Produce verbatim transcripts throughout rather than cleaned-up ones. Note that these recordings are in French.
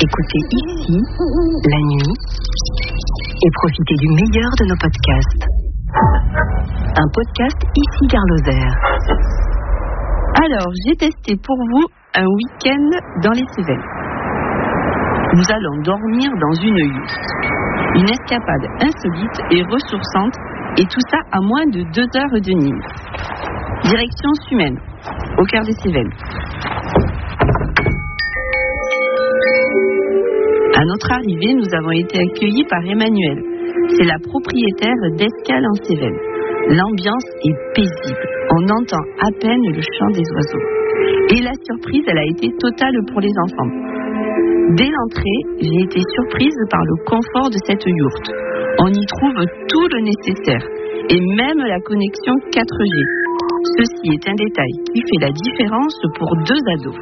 Écoutez ici, la nuit, et profitez du meilleur de nos podcasts. Un podcast ici Gare Lozère. Alors, j'ai testé pour vous un week-end dans les Cévennes. Nous allons dormir dans une hutte. Une escapade insolite et ressourçante, et tout ça à moins de deux heures de Nîmes. Direction Sumène, au cœur des Cévennes. À notre arrivée, nous avons été accueillis par Emmanuel. C'est la propriétaire d'Escale en Cévennes. L'ambiance est paisible. On entend à peine le chant des oiseaux. Et la surprise, elle a été totale pour les enfants. Dès l'entrée, j'ai été surprise par le confort de cette yourte. On y trouve tout le nécessaire, et même la connexion quatre G. Ceci est un détail qui fait la différence pour deux ados.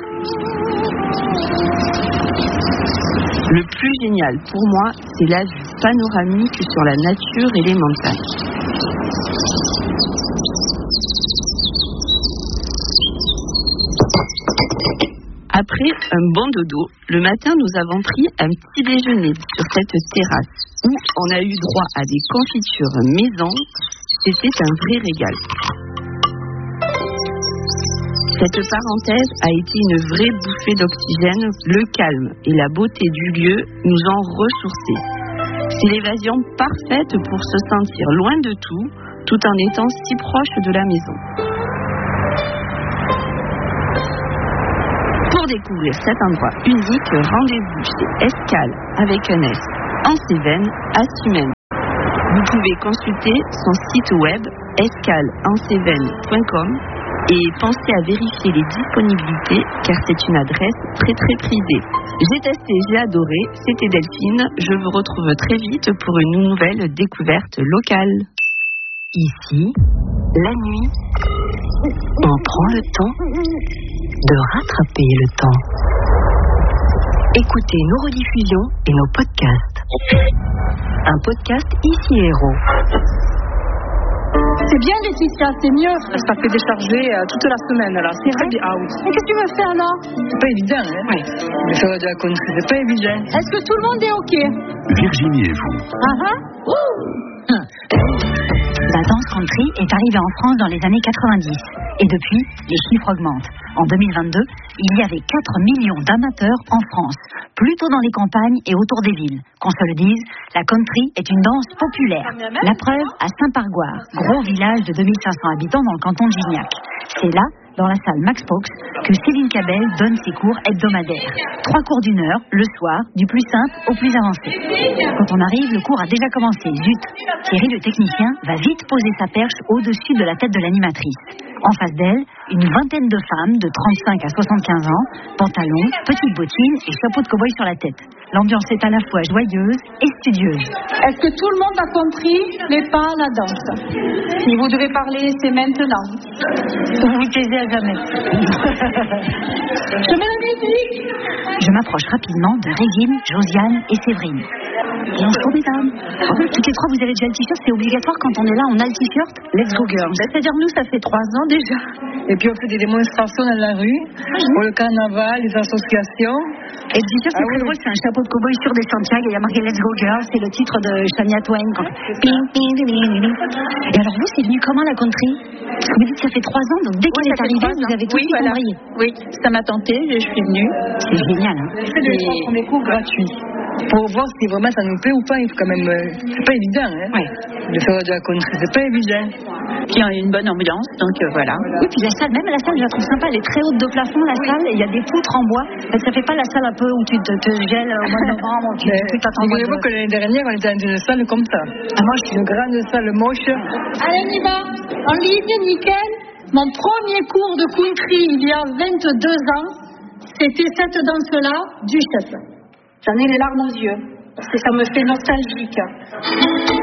Le plus génial pour moi, c'est la vue panoramique sur la nature et les montagnes. Après un bon dodo, le matin, nous avons pris un petit déjeuner sur cette terrasse où on a eu droit à des confitures maison. C'était un vrai régal. Cette parenthèse a été une vraie bouffée d'oxygène. Le calme et la beauté du lieu nous ont ressourcés. C'est l'évasion parfaite pour se sentir loin de tout, tout en étant si proche de la maison. Pour découvrir cet endroit unique, rendez-vous chez Escale avec un S en Cévennes à Sumène. Vous pouvez consulter son site web escale en cévennes point com et pensez à vérifier les disponibilités car c'est une adresse très très prisée. J'ai testé, j'ai adoré, c'était Delphine. Je vous retrouve très vite pour une nouvelle découverte locale. Ici, la nuit, on prend le temps de rattraper le temps. Écoutez nos rediffusions et nos podcasts. Un podcast ici Héros. C'est bien Laetitia, c'est mieux. Ça fait décharger euh, toute la semaine là. C'est très bien. Ah oui. Mais qu'est-ce que tu veux faire là? C'est pas évident, hein? Oui. De faire de la country, c'est pas évident. Est-ce que tout le monde est OK? Virginie et vous. Ah ah. La danse country est arrivée en France dans les années quatre-vingt-dix. Et depuis, les chiffres augmentent. En deux mille vingt-deux, il y avait quatre millions d'amateurs en France, plutôt dans les campagnes et autour des villes. Qu'on se le dise, la country est une danse populaire. La preuve à Saint-Pargoire, gros village de deux mille cinq cents habitants dans le canton de Gignac. C'est là, dans la salle Max Fox, que Céline Cabel donne ses cours hebdomadaires. Trois cours d'une heure, le soir, du plus simple au plus avancé. Quand on arrive, le cours a déjà commencé. Zut! Thierry, le technicien, va vite poser sa perche au-dessus de la tête de l'animatrice. En face d'elle, une vingtaine de femmes de trente-cinq à soixante-quinze ans, pantalons, petites bottines et chapeau de cow-boy sur la tête. L'ambiance est à la fois joyeuse et studieuse. Est-ce que tout le monde a compris les pas à la danse? Si vous devez parler, c'est maintenant. Vous vous taisez à jamais. Je mets la musique. Je m'approche rapidement de Régine, Josiane et Séverine. Bonjour mesdames. Toutes les trois, vous avez déjà le t-shirt, c'est obligatoire quand on est là, on a le t-shirt. Let's go girls. C'est-à-dire nous, ça fait trois ans déjà. Et puis on fait des démonstrations dans la rue, pour le carnaval, les associations. Et le t-shirt, c'est ah, très oui. drôle, c'est un chapeau de cow-boy sur des Santiago, et il y a marqué Let's Go Girls, c'est le titre de Shania Twain. Quand... Ping, ping, ping, ping. Et alors vous, c'est venu comment la country? Parce que vous dites que ça fait trois ans, donc dès qu'elle oui, est arrivée, vous avez tout oui, voilà. Oui, ça m'a tenté, je suis venue. C'est génial, hein? C'est des premiers cours gratuits. Pour voir si vraiment ça nous plaît ou pas, il faut quand même. Euh, c'est pas évident, hein? Oui. De faire de la country, c'est pas évident. Puis il y a une bonne ambiance, donc euh, voilà. Oui, puis la salle, même la salle, je la trouve sympa, elle est très haute de plafond, la oui. salle, et il y a des poutres en bois. Ça fait pas la salle un peu où tu te, te gèles au mois de novembre, où tu, tu t'attends. Figurez-vous de... que l'année dernière, on était dans une salle comme ça. Ah, moi, je suis une grande salle moche. Allez, on y va. En ligne, nickel. Mon premier cours de country, il y a vingt-deux ans, c'était cette danse-là, du chef. J'en ai les larmes aux yeux, parce que ça me fait nostalgique.